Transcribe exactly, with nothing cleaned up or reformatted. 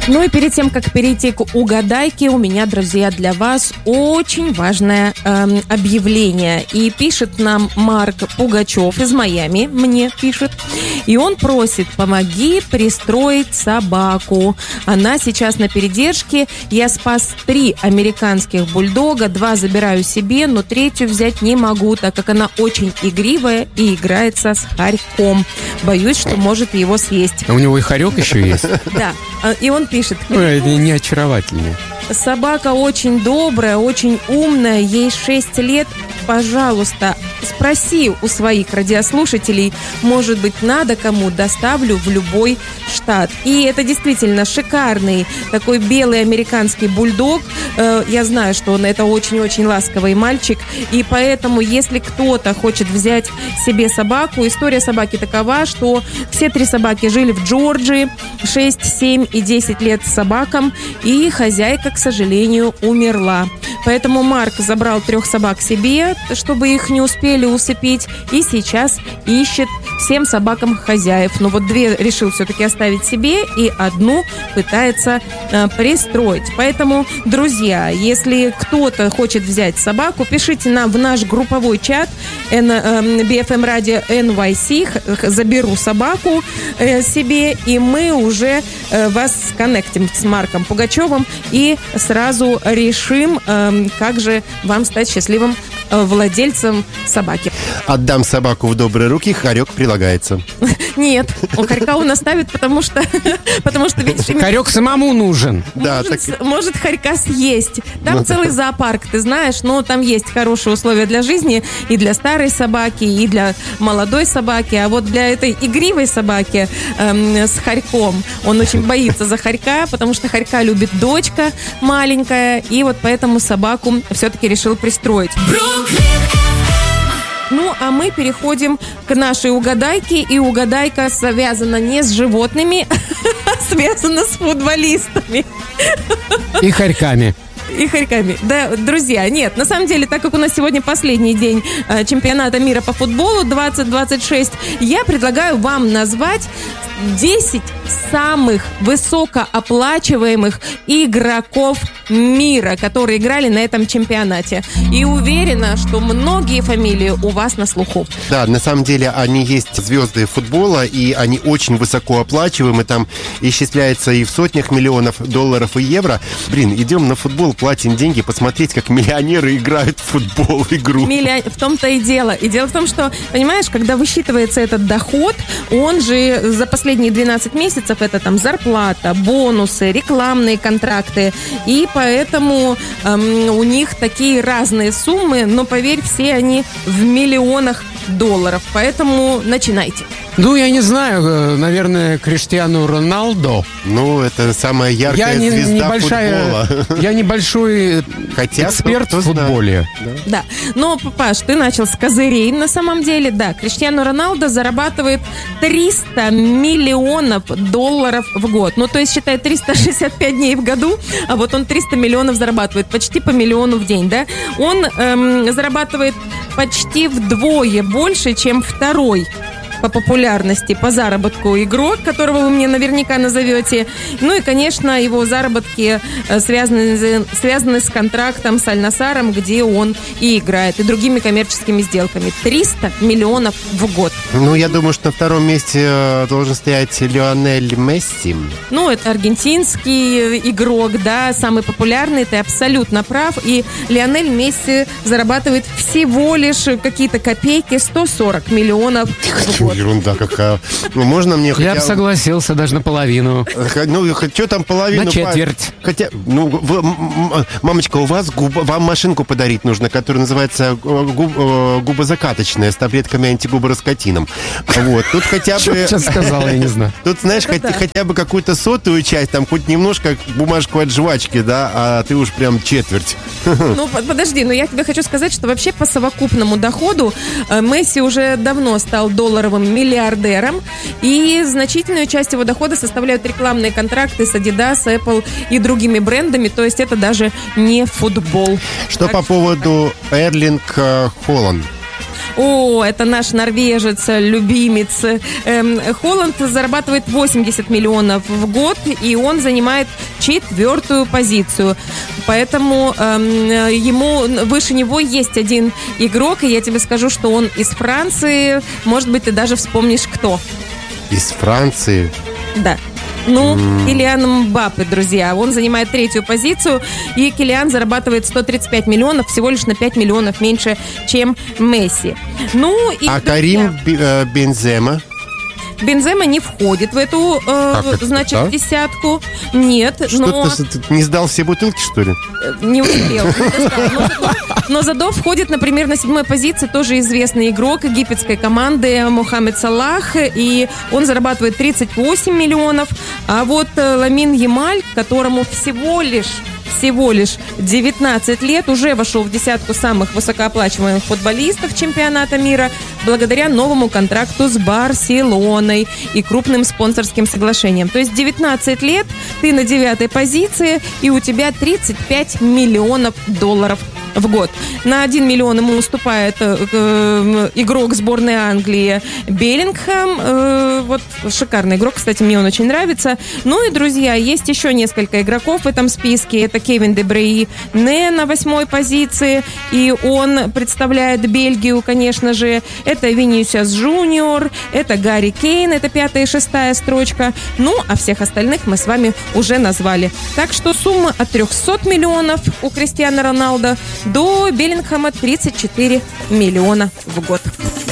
Ну и перед тем, как перейти к угадайке, у меня, друзья, для вас очень важное эм, объявление. И пишет нам Марк Пугачев из Майами, мне пишет. И он просит: помоги пристроить собаку. Она сейчас на передержке. Я спас три американских бульдога, два забираю себе, но третью взять не могу, так как она очень игривая и играется с хорьком. Боюсь, что может его съесть. А у него и хорек еще есть? Да. И он пишет: ой, это не очаровательнее. собака очень добрая, очень умная, ей шесть лет. Пожалуйста, спроси у своих радиослушателей, может быть, надо кому, доставлю в любой штат. И это действительно шикарный такой белый американский бульдог. Я знаю, что он это очень-очень ласковый мальчик, и поэтому, если кто-то хочет взять себе собаку, история собаки такова, что все три собаки жили в Джорджии, шесть, семь и десять лет собакам, и хозяйка, к сожалению, умерла. Поэтому Марк забрал трех собак себе, чтобы их не успели усыпить, и сейчас ищет всем собакам хозяев. Но вот две решил все-таки оставить себе, и одну пытается э, пристроить. Поэтому, друзья, если кто-то хочет взять собаку, пишите нам в наш групповой чат би эф эм Radio эн вай си, заберу собаку э, себе, и мы уже э, вас сконнектим с Марком Пугачевым и сразу решим, э, как же вам стать счастливым владельцем собаки. Отдам собаку в добрые руки, хорек прилагается. Нет, он хорька он оставит, потому что, потому что видишь, хорек самому нужен. Да, может, так... может хорька съесть. Там ну, целый так... зоопарк, ты знаешь, но там есть хорошие условия для жизни и для старой собаки, и для молодой собаки. А вот для этой игривой собаки эм, с хорьком он очень боится за хорька, потому что хорька любит дочка маленькая, и вот поэтому собаку все-таки решил пристроить. Ну, а мы переходим к нашей угадайке. И угадайка связана не с животными, а связана с футболистами. И хорьками. И хорьками. Да, друзья, нет, на самом деле, так как у нас сегодня последний день э, чемпионата мира по футболу двадцать двадцать шесть, я предлагаю вам назвать десять самых высокооплачиваемых игроков мира, которые играли на этом чемпионате. И уверена, что многие фамилии у вас на слуху. Да, на самом деле они есть звезды футбола, и они очень высокооплачиваемы. Там исчисляется и в сотнях миллионов долларов и евро. Блин, идем на футбол, платим деньги, посмотреть, как миллионеры играют в футбол игру. Миллион... В том-то и дело. И дело в том, что, понимаешь, когда высчитывается этот доход, он же за последние двенадцать месяцев это там зарплата, бонусы, рекламные контракты. И поэтому эм, у них такие разные суммы, но, поверь, все они в миллионах долларов. Поэтому начинайте. Ну, я не знаю, наверное, Криштиану Роналдо. Ну, это самая яркая я не, звезда небольшая, футбола. Я небольшой Хотя эксперт в футболе. Да. да. Но, Паш, ты начал с козырей. На самом деле, да, Криштиану Роналдо зарабатывает триста миллионов долларов в год. Ну, то есть, считай, триста шестьдесят пять дней в году, а вот он триста миллионов зарабатывает. Почти по миллиону в день, да? Он эм, зарабатывает почти вдвое больше, чем второй по популярности, по заработку игрок, которого вы мне наверняка назовете. Ну и, конечно, его заработки связаны, связаны с контрактом с Аль-Насаром, где он и играет, и другими коммерческими сделками. триста миллионов в год. Ну, я думаю, что на втором месте должен стоять Лионель Месси. Ну, это аргентинский игрок, да, самый популярный, ты абсолютно прав. И Лионель Месси зарабатывает всего лишь какие-то копейки, сто сорок миллионов в год. Ерунда какая. Ну, можно мне хотя... Я бы согласился даже наполовину. Ну, что там половину? На четверть. Хотя, ну, вы, мамочка, у вас губ... вам машинку подарить нужно, которая называется губ... губозакаточная, с таблетками антигубораскотином. Вот, тут хотя бы... Что сейчас сказала, я не знаю. Тут, знаешь, хотя, хотя бы какую-то сотую часть, там хоть немножко бумажку от жвачки, да, а ты уж прям четверть. Ну, подожди, но я тебе хочу сказать, что вообще по совокупному доходу Месси уже давно стал долларовым миллиардером, и значительную часть его дохода составляют рекламные контракты с Adidas, Apple и другими брендами, то есть это даже не футбол. Что так по что... поводу Эрлинг Холланд? О, это наш норвежец, любимец. Эм, Холланд зарабатывает восемьдесят миллионов в год, и он занимает четвертую позицию. Поэтому эм, ему выше него есть один игрок, и я тебе скажу, что он из Франции. Может быть, ты даже вспомнишь, кто. Из Франции? Да. Ну, mm. Килиан Мбаппе, друзья. Он занимает третью позицию, и Килиан зарабатывает сто тридцать пять миллионов, всего лишь на пять миллионов меньше, чем Месси. Ну, и, а друзья, Карим э, Бензема? Бензема не входит в эту, э, значит, да? десятку. Нет, что но... Что, ты не сдал все бутылки, что ли? Не успел. Но зато, но зато входит, например, на седьмой позиции тоже известный игрок египетской команды Мохаммед Салах, и он зарабатывает тридцать восемь миллионов. А вот Ламин Ямаль, которому всего лишь всего лишь девятнадцать лет, уже вошел в десятку самых высокооплачиваемых футболистов чемпионата мира благодаря новому контракту с Барселоной и крупным спонсорским соглашениям. То есть девятнадцать лет, ты на девятой позиции, и у тебя тридцать пять миллионов долларов в год. На один миллион ему уступает э, игрок сборной Англии Беллингхэм. Э, вот шикарный игрок, кстати, мне он очень нравится. Ну и, друзья, есть еще несколько игроков в этом списке. Это Кевин Де Брейне на восьмой позиции, и он представляет Бельгию, конечно же. Это Винисиус Джуниор, это Гарри Кейн, это пятая и шестая строчка. Ну, а всех остальных мы с вами уже назвали. Так что сумма от триста миллионов у Криштиану Роналдо до Беллингхэма тридцать четыре миллиона в год.